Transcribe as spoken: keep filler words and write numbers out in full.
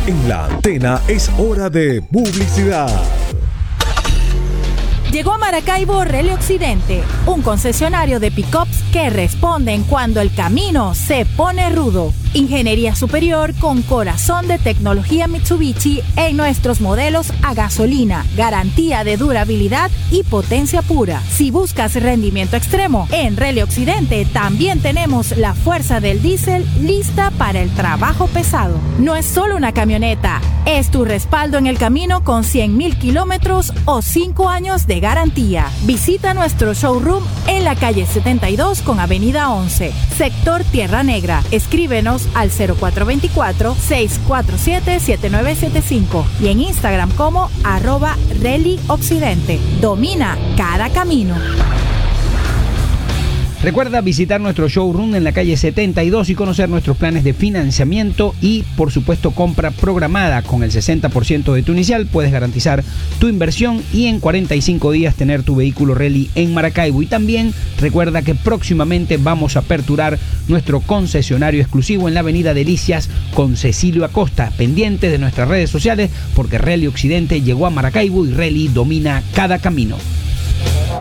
En la antena es hora de publicidad. Llegó a Maracaibo Rally Occidente, un concesionario de pickups que responden cuando el camino se pone rudo. Ingeniería superior con corazón de tecnología Mitsubishi en nuestros modelos a gasolina, garantía de durabilidad y potencia pura. Si buscas rendimiento extremo, en Rally Occidente también tenemos la fuerza del diésel lista para el trabajo pesado. No es solo una camioneta, es tu respaldo en el camino con cien mil kilómetros o cinco años de garantía. Visita nuestro showroom en la calle setenta y dos con avenida once, sector Tierra Negra. Escríbenos al cero cuatro dos cuatro, seis cuatro siete, siete nueve siete cinco y en Instagram como arroba Rally Occidente. Domina cada camino. Recuerda visitar nuestro showroom en la calle setenta y dos y conocer nuestros planes de financiamiento y, por supuesto, compra programada. Con el sesenta por ciento de tu inicial puedes garantizar tu inversión y en cuarenta y cinco días tener tu vehículo Rally en Maracaibo. Y también recuerda que próximamente vamos a aperturar nuestro concesionario exclusivo en la avenida Delicias con Cecilio Acosta. Pendiente de nuestras redes sociales porque Rally Occidente llegó a Maracaibo y Rally domina cada camino.